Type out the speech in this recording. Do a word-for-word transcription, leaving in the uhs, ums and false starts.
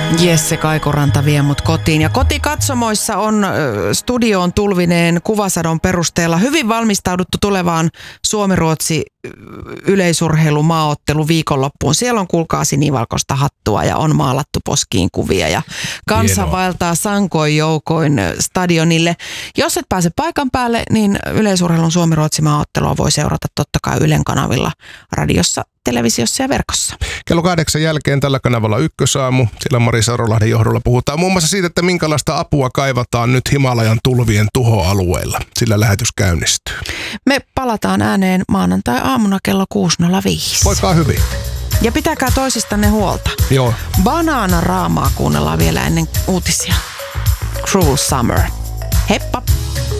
Jesse Kaikuranta vie mut kotiin. Ja kotikatsomoissa on äh, studioon tulvineen kuvasadon perusteella hyvin valmistauduttu tulevaan Suomi-Ruotsi yleisurheilumaaottelu viikonloppuun. Siellä on kuulkaa sinivalkoista hattua ja on maalattu poskiin kuvia ja kansa Hienoa. vaeltaa sankoin joukoin stadionille. Jos et pääse paikan päälle, niin yleisurheilun Suomi-Ruotsi maaottelua voi seurata totta kai Ylen kanavilla radiossa, televisiossa ja verkossa. Kello kahdeksan jälkeen tällä kanavalla Ykkösaamu. Siellä Mari Sarolahden johdolla puhutaan muun muassa siitä, että minkälaista apua kaivataan nyt Himalajan tulvien tuhoalueilla. Sillä lähetys käynnistyy. Me palataan ääneen maanantai-aamuna kello kuusi nolla viisi. Voikaa hyvin. Ja pitäkää toisistanne huolta. Joo. Banaanaraamaa kuunnellaan vielä ennen uutisia. Cruel Summer. Heippa!